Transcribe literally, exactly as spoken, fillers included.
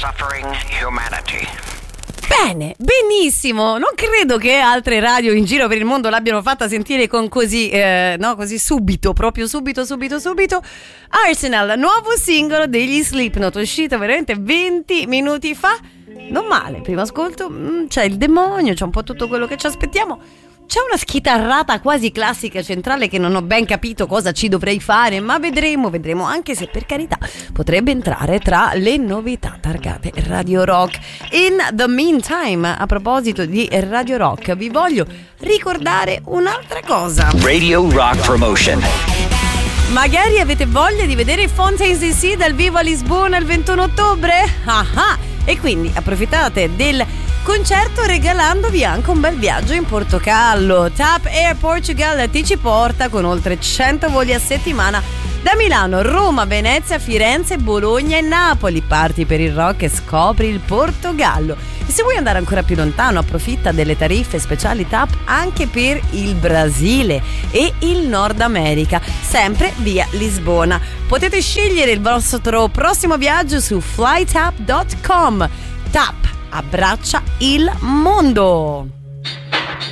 suffering humanity. Bene, benissimo. Non credo che altre radio in giro per il mondo l'abbiano fatta sentire con così, eh, no, così subito, proprio subito, subito, subito. Arsenal, nuovo singolo degli Slipknot, uscito veramente venti minuti fa. Non male, primo ascolto, mh, c'è il demonio, c'è un po' tutto quello che ci aspettiamo. C'è una schitarrata quasi classica centrale che non ho ben capito cosa ci dovrei fare, ma vedremo, vedremo, anche se per carità potrebbe entrare tra le novità targate Radio Rock. In the meantime, a proposito di Radio Rock, vi voglio ricordare un'altra cosa. Radio Rock Promotion. Magari avete voglia di vedere Fountains D C dal vivo a Lisbona il ventuno ottobre? Ah ah! E quindi approfittate del concerto regalandovi anche un bel viaggio in Portogallo. TAP Air Portugal ti ci porta con oltre cento voli a settimana da Milano, Roma, Venezia, Firenze, Bologna e Napoli. Parti per il rock e scopri il Portogallo. E se vuoi andare ancora più lontano, approfitta delle tariffe speciali TAP anche per il Brasile e il Nord America, sempre via Lisbona. Potete scegliere il vostro prossimo viaggio su flytap punto com. TAP abbraccia il mondo.